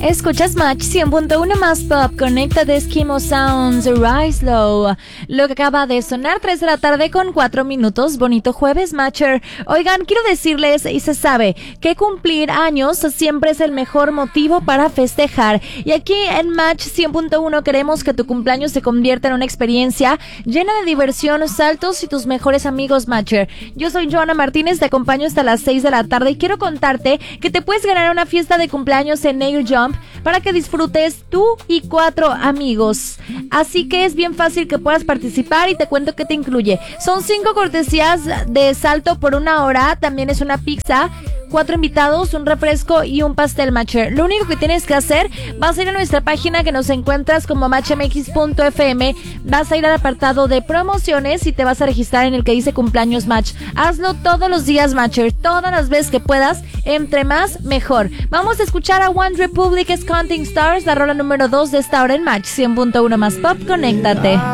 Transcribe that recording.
Escuchas Match 100.1 más pop. Conecta de Eskimo Sounds, Rise Low. Lo que acaba de sonar, 3 de la tarde con 4 minutos. Bonito jueves, Matcher. Oigan, quiero decirles, y se sabe, que cumplir años siempre es el mejor motivo para festejar. Y aquí en Match 100.1 queremos que tu cumpleaños se convierta en una experiencia llena de diversión, saltos y tus mejores amigos, Matcher. Yo soy Joana Martínez, te acompaño hasta las 6 de la tarde y quiero contarte que te puedes ganar una fiesta de cumpleaños en Air Jump para que disfrutes tú y 4 amigos. Así que es bien fácil que puedas participar y te cuento qué te incluye. Son 5 cortesías de salto por 1 hora, también es una pizza, 4 invitados, un refresco y un pastel, Matcher. Lo único que tienes que hacer, vas a ir a nuestra página que nos encuentras como matchmx.fm, vas a ir al apartado de promociones y te vas a registrar en el que dice cumpleaños Match. Hazlo todos los días, Matcher, todas las veces que puedas, entre más, mejor. Vamos a escuchar a One Republic, Counting Stars, la rola número 2 de esta hora en Match 100.1 más pop. Conéctate.